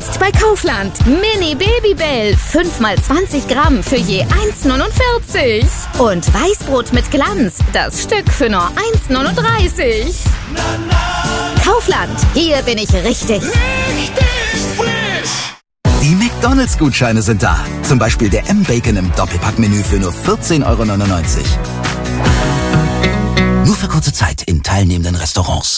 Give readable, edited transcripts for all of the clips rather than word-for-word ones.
Jetzt bei Kaufland. Mini Babybell. 5x20 Gramm für je 1,49. Und Weißbrot mit Glanz. Das Stück für nur 1,39. Kaufland. Hier bin ich richtig. Die McDonalds-Gutscheine sind da. Zum Beispiel der M-Bacon im Doppelpackmenü für nur 14,99 €. Nur für kurze Zeit in teilnehmenden Restaurants.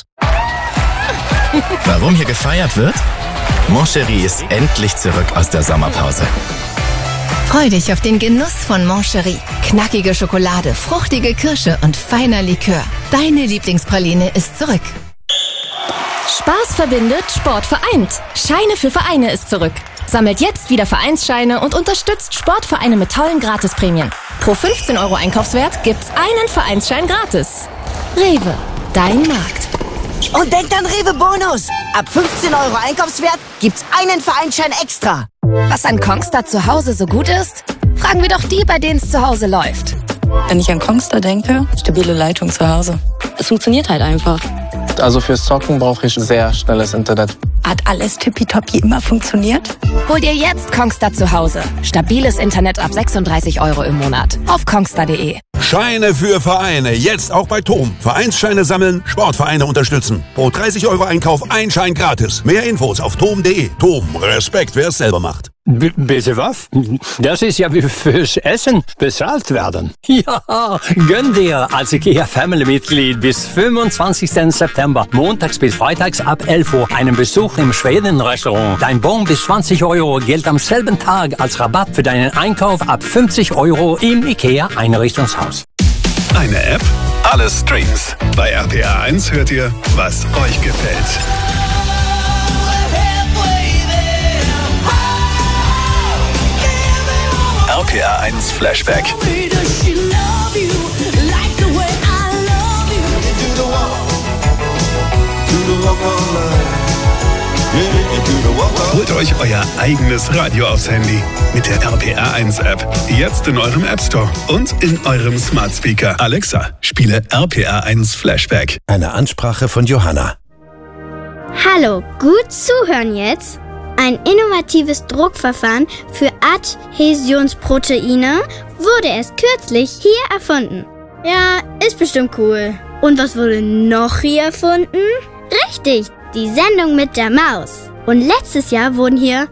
Warum hier gefeiert wird? Moncherie ist endlich zurück aus der Sommerpause. Freu dich auf den Genuss von Moncherie. Knackige Schokolade, fruchtige Kirsche und feiner Likör. Deine Lieblingspraline ist zurück. Spaß verbindet, Sport vereint. Scheine für Vereine ist zurück. Sammelt jetzt wieder Vereinsscheine und unterstützt Sportvereine mit tollen Gratisprämien. Pro 15 € Einkaufswert gibt's einen Vereinsschein gratis. Rewe, dein Markt. Und denkt an Rewe Bonus. Ab 15 € Einkaufswert gibt's einen Vereinsschein extra. Was an Kongstar zu Hause so gut ist? Fragen wir doch die, bei denen es zu Hause läuft. Wenn ich an Kongstar denke, stabile Leitung zu Hause. Es funktioniert halt einfach. Also fürs Zocken brauche ich sehr schnelles Internet. Hat alles tippitoppi immer funktioniert? Hol dir jetzt Kongstar zu Hause. Stabiles Internet ab 36 € im Monat. Auf kongstar.de. Scheine für Vereine. Jetzt auch bei TOM. Vereinsscheine sammeln, Sportvereine unterstützen. Pro 30 € Einkauf ein Schein gratis. Mehr Infos auf tom.de. TOM. Respekt, wer es selber macht. Bitte was? Das ist ja wie fürs Essen bezahlt werden. Ja, gönn dir als IKEA-Family-Mitglied bis 25. September, montags bis freitags ab 11 Uhr, einen Besuch im Schweden-Restaurant. Dein Bon bis 20 € gilt am selben Tag als Rabatt für deinen Einkauf ab 50 € im IKEA-Einrichtungshaus. Eine App, alle Streams. Bei RPA 1 hört ihr, was euch gefällt. RPA 1 Flashback. Holt euch euer eigenes Radio aufs Handy mit der RPA 1 App. Jetzt in eurem App Store und in eurem Smart Speaker. Alexa, spiele RPA 1 Flashback. Eine Ansprache von Johanna. Hallo, gut zuhören jetzt. Ein innovatives Druckverfahren für Adhäsionsproteine wurde erst kürzlich hier erfunden. Ja, ist bestimmt cool. Und was wurde noch hier erfunden? Richtig, die Sendung mit der Maus. Und letztes Jahr wurden hier,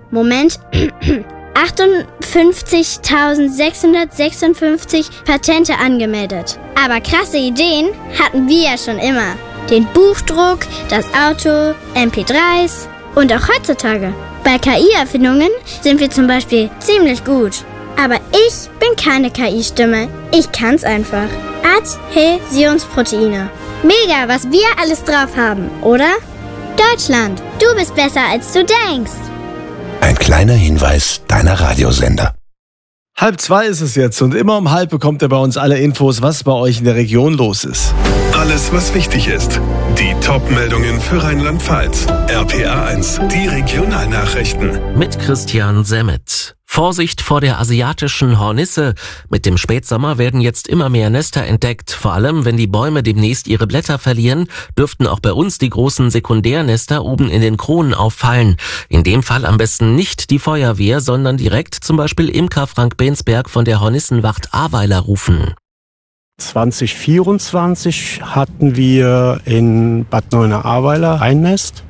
58.656 Patente angemeldet. Aber krasse Ideen hatten wir ja schon immer. Den Buchdruck, das Auto, MP3s und auch heutzutage. Bei KI-Erfindungen sind wir zum Beispiel ziemlich gut. Aber ich bin keine KI-Stimme. Ich kann's einfach. Adhäsionsproteine. Mega, was wir alles drauf haben, oder? Deutschland, du bist besser, als du denkst. Ein kleiner Hinweis deiner Radiosender. 1:30 ist es jetzt und immer um 1:30 bekommt ihr bei uns alle Infos, was bei euch in der Region los ist. Alles, was wichtig ist. Die Top-Meldungen für Rheinland-Pfalz. RPA 1, die Regionalnachrichten. Mit Christian Semmet. Vorsicht vor der asiatischen Hornisse. Mit dem Spätsommer werden jetzt immer mehr Nester entdeckt. Vor allem, wenn die Bäume demnächst ihre Blätter verlieren, dürften auch bei uns die großen Sekundärnester oben in den Kronen auffallen. In dem Fall am besten nicht die Feuerwehr, sondern direkt zum Beispiel Imker Frank Bensberg von der Hornissenwacht Ahrweiler rufen. 2024 hatten wir in Bad Neuenahr-Ahrweiler ein Nest.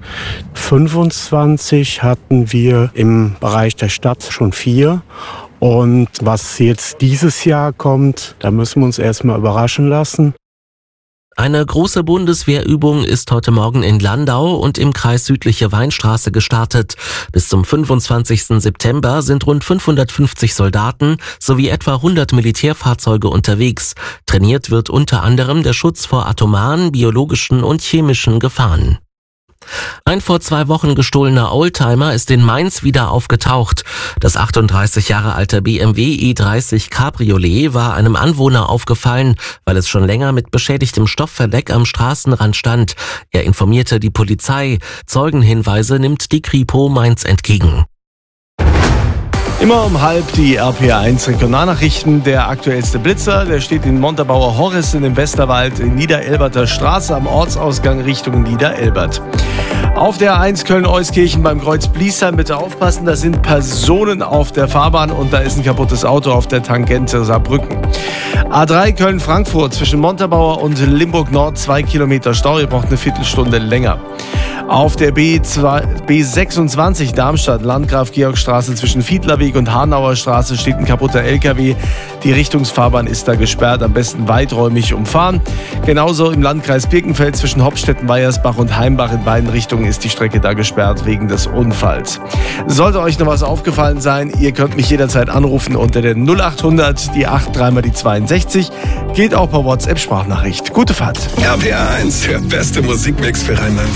25 hatten wir im Bereich der Stadt schon 4. Und was jetzt dieses Jahr kommt, da müssen wir uns erstmal überraschen lassen. Eine große Bundeswehrübung ist heute Morgen in Landau und im Kreis Südliche Weinstraße gestartet. Bis zum 25. September sind rund 550 Soldaten sowie etwa 100 Militärfahrzeuge unterwegs. Trainiert wird unter anderem der Schutz vor atomaren, biologischen und chemischen Gefahren. Ein vor 2 Wochen gestohlener Oldtimer ist in Mainz wieder aufgetaucht. Das 38 Jahre alte BMW E30 Cabriolet war einem Anwohner aufgefallen, weil es schon länger mit beschädigtem Stoffverdeck am Straßenrand stand. Er informierte die Polizei. Zeugenhinweise nimmt die Kripo Mainz entgegen. Immer um 1:30 die RPA 1 Regionalnachrichten. Der aktuellste Blitzer, der steht in Montabaur Horrissen im Westerwald in Niederelberter Straße am Ortsausgang Richtung Niederelbert. Auf der A1 Köln-Euskirchen beim Kreuz Bliesheim bitte aufpassen, da sind Personen auf der Fahrbahn und da ist ein kaputtes Auto auf der Tangente Saarbrücken. A3 Köln-Frankfurt zwischen Montabaur und Limburg Nord 2 Kilometer Stau, ihr braucht eine Viertelstunde länger. Auf der B26 Darmstadt, Landgraf-Georg-Straße zwischen Fiedlerweg und Hanauer Straße steht ein kaputter LKW. Die Richtungsfahrbahn ist da gesperrt, am besten weiträumig umfahren. Genauso im Landkreis Birkenfeld zwischen Hopstetten, Weiersbach und Heimbach in beiden Richtungen ist die Strecke da gesperrt wegen des Unfalls. Sollte euch noch was aufgefallen sein, ihr könnt mich jederzeit anrufen unter der 0800, die 8, 3 mal die 62. Geht auch per WhatsApp-Sprachnachricht. Gute Fahrt. RPR 1, der beste Musikmix für Rheinland.